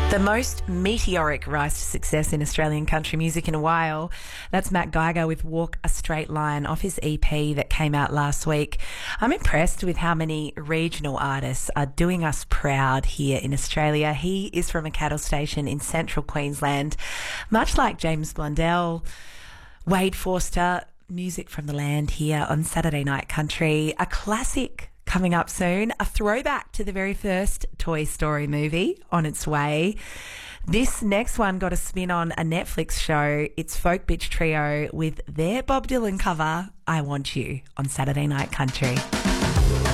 The most meteoric rise to success in Australian country music in a while. That's Matt Geiger with Walk a Straight Line off his EP that came out last week. I'm impressed with how many regional artists are doing us proud here in Australia. He is from a cattle station in central Queensland. Much like James Blundell, Wade Forster, music from the land here on Saturday Night Country. A classic coming up soon, a throwback to the very first Toy Story movie on its way. This next one got a spin on a Netflix show. It's Folk Bitch Trio with their Bob Dylan cover, I Want You, on Saturday Night Country.